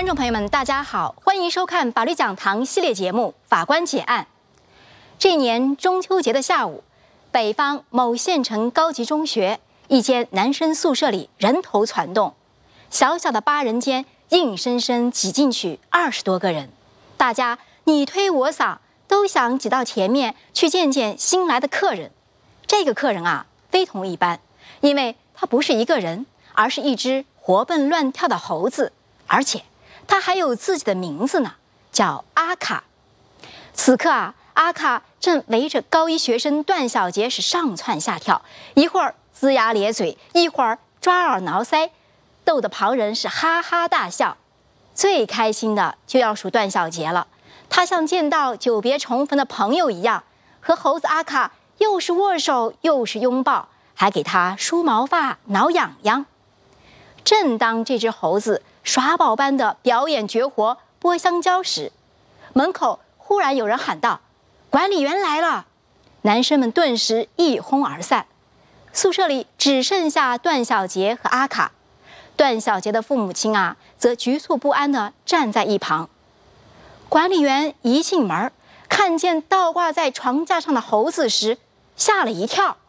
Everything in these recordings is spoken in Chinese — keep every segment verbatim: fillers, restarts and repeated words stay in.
众朋友们，大家好，欢迎收看法律讲堂系列节目《法官解案》。这年中秋节的下午，北方某县城高级中学一间男生宿舍里人头攒动，小小的八人间硬生生挤进去二十多个人，大家你推我搡，都想挤到前面去见见新来的客人。这个客人啊，非同一般，因为他不是一个人，而是一只活蹦乱跳的猴子，而且他还有自己的名字呢，叫阿卡。此刻啊，阿卡正围着高一学生段小杰是上蹿下跳，一会儿龇牙咧嘴，一会儿抓耳挠腮，逗得旁人是哈哈大笑。最开心的就要数段小杰了，他像见到久别重逢的朋友一样，和猴子阿卡又是握手又是拥抱，还给他梳毛发挠痒痒。正当这只猴子耍宝般的表演绝活剥香蕉时，门口忽然有人喊道：“管理员来了！”男生们顿时一哄而散，宿舍里只剩下段小杰和阿卡。段小杰的父母亲啊，则局促不安地站在一旁。管理员一进门，看见倒挂在床架上的猴子时，吓了一跳。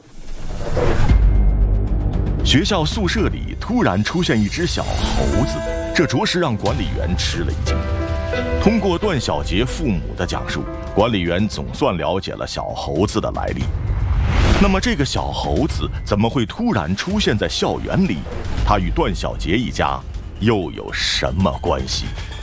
学校宿舍里突然出现一只小猴子，这着实让管理员吃了一惊。通过段小杰父母的讲述，管理员总算了解了小猴子的来历。那么这个小猴子怎么会突然出现在校园里？他与段小杰一家又有什么关系？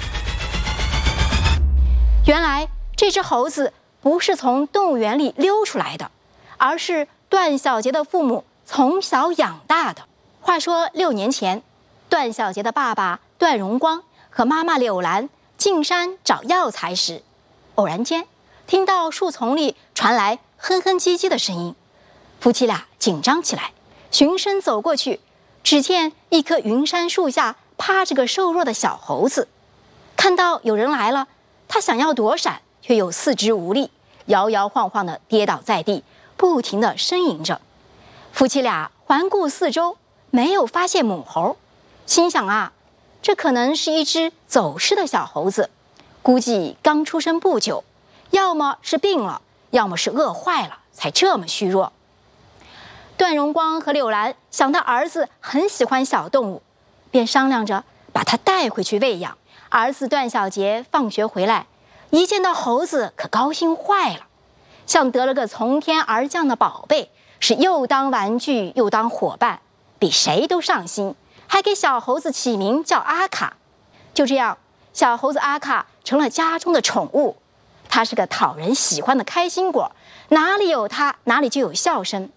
原来这只猴子不是从动物园里溜出来的，而是段小杰的父母从小养大的。话说六年前，段小杰的爸爸段荣光和妈妈柳兰进山找药材时，偶然间听到树丛里传来哼哼唧唧的声音，夫妻俩紧张起来，循声走过去，只见一棵云杉树下趴着个瘦弱的小猴子。看到有人来了，他想要躲闪，却又四肢无力，摇摇晃晃地跌倒在地，不停地呻吟着。夫妻俩环顾四周，没有发现母猴，心想啊，这可能是一只走失的小猴子，估计刚出生不久，要么是病了，要么是饿坏了，才这么虚弱。段荣光和柳兰想到儿子很喜欢小动物，便商量着把它带回去喂养。儿子段小杰放学回来，一见到猴子可高兴坏了，像得了个从天而降的宝贝，是又当玩具又当伙伴，比谁都上心，还给小猴子起名叫阿卡。就这样，小猴子阿卡成了家中的宠物。它是个讨人喜欢的开心果，哪里有它，哪里就有笑声。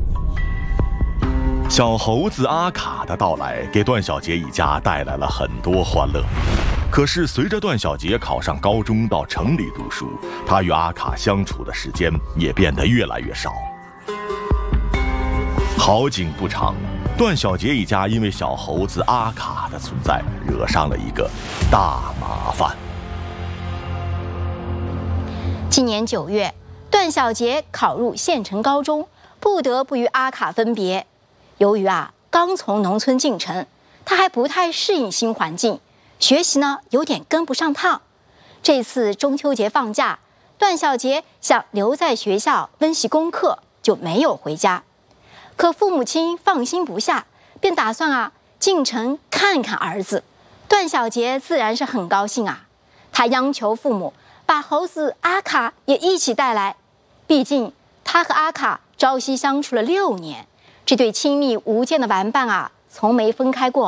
小猴子阿卡的到来，给段小杰一家带来了很多欢乐。可是随着段小杰考上高中，到城里读书，他与阿卡相处的时间也变得越来越少。好景不长，段小杰一家因为小猴子阿卡的存在，惹上了一个大麻烦。 今年九月，段小杰考入县城高中，不得不与阿卡分别。由于啊刚从农村进城，他还不太适应新环境，学习呢有点跟不上趟。这次中秋节放假，段小杰想留在学校温习功课，就没有回家。可父母亲放心不下，便打算啊进城看看儿子。段小杰自然是很高兴啊，他央求父母把猴子阿卡也一起带来，毕竟他和阿卡朝夕相处了六年，这对亲密无间的玩伴啊，从没分开过